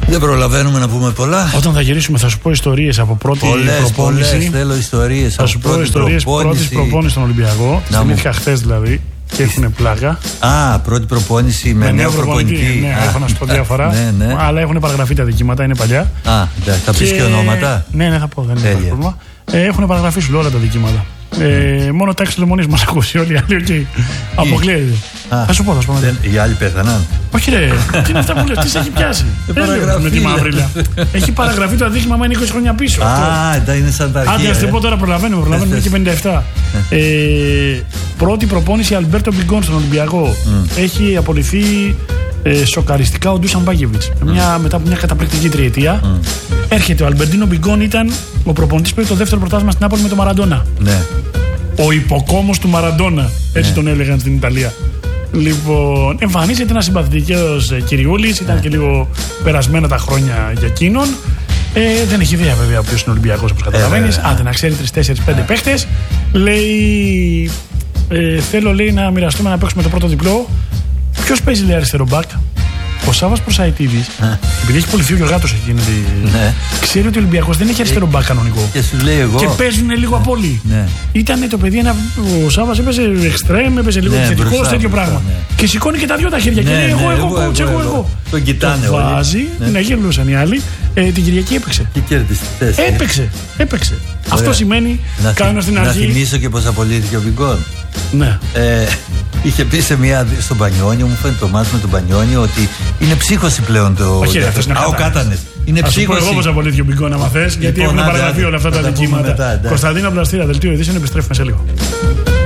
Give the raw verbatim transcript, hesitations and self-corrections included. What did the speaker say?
Δεν προλαβαίνουμε να πούμε πολλά. Όταν θα γυρίσουμε, θα σου πω ιστορίες από πρώτη πολλές, προπόνηση. Πολλές, θέλω ιστορίες. Θα σου πω ιστορίες πρώτη προπόνηση στον Ολυμπιακό. Θυμήθηκα χθες δηλαδή. Και έχουν πλάκα. Α, πρώτη προπόνηση με, με νέο προπονητή. προπονητή. Ναι, έχω να σου πω διάφορα. Ναι, ναι. Αλλά έχουν παραγραφεί τα δικήματα, είναι παλιά. Α, θα πεις και... και ονόματα. Ναι, ναι, θα πω, δεν είναι πρόβλημα. Ε, έχουν παραγραφεί σου όλα τα δικήματα. Ε, μόνο τάξη λεμονής μας ακούσει όλοι οι άλλοι. Okay. Αποκλείεται. Θα σου πω, θα σου πω. Δεν, οι άλλοι πέθαναν. Όχι, ρε, τι είναι αυτά που λες, τι σε έχει πιάσει. Με τη μαύριλα. Έχει παραγραφεί το αδίκημα, μα είναι είκοσι χρόνια πίσω. Α, εντάξει, είναι σαν τα αρχαία. Άντε, να σου πω τώρα, προλαβαίνουμε, προλαβαίνουμε και πενήντα επτά. Πρώτη προπόνηση Αλμπέρτο Μπιγκόν στον Ολυμπιακό. Έχει απολυθεί ε, σοκαριστικά ο Ντούσαν Μπάγεβιτς. Mm. Μετά από μια καταπληκτική τριετία. Mm. Έρχεται ο Αλμπερτίνο Μπιγκόν, ήταν ο προπονητής που είχε το δεύτερο πρωτάθλημα στην Νάπολη με τον Μαραντόνα. Ναι. Ο υποκόμος του Μαραντόνα, έτσι ναι. τον έλεγαν στην Ιταλία. Λοιπόν, εμφανίζεται ένας συμπαθητικός κυριούλης, ήταν ναι. και λίγο περασμένα τα χρόνια για εκείνον. Ε, δεν έχει ιδέα βέβαια ποιος είναι Ολυμπιακός, όπως καταλαβαίνεις. Ε, Άντε να ξέρει τρεις, τέσσερις, πέντε παίχτες. Λέει, ε, θέλω λέει να μοιραστούμε να παίξουμε το πρώτο διπλό. Ποιος παίζει λέει αριστερό μπακ? Ο Σάββας Προσαϊτίδης, επειδή έχει πολυθεί ο Γιωργάτος εκείνη, ναι. ξέρει ότι ο Ολυμπιακός δεν έχει αριστερό μπακ κανονικό. Και σου λέει εγώ. Και παίζουν λίγο ναι. απ' όλοι. Ναι. Ήτανε το παιδί, ένα, ο Σάββας έπαιζε εξτρέμ, έπαιζε λίγο επιθετικό, ναι, τέτοιο πράγμα. Ναι. Και σηκώνει και τα δυο τα χέρια. Ναι, και λέει: ναι, Εγώ, εγώ, coach, εγώ, εγώ. Τον κοιτάνε όλοι. Βάζει, να γυρνούσαν οι άλλοι. Ε, την Κυριακή έπαιξε. Και κέρδισε. Έπαιξε, έπαιξε. Αυτό σημαίνει, κάνω στην αρχή. Να θυμίσω και πώς απολύθηκε ο Μπιγκόν. Ναι. Είχε πει σε μια, στον Πανιόνιο, μου φαίνεται το μάτι με τον Πανιόνιο, ότι είναι ψύχωση πλέον το. Όχι, αυτό είναι ο Κάτανες. Είναι ψύχωση. Ας σου πω εγώ πώς απολύθηκε ο Μπιγκόν, άμα θες, γιατί έχουν παραγραφεί όλα αυτά τα δικήματα. Κωνσταντίνα Πλαστήρα, δελτίο ειδήσεων, επιστρέφουμε σε λίγο.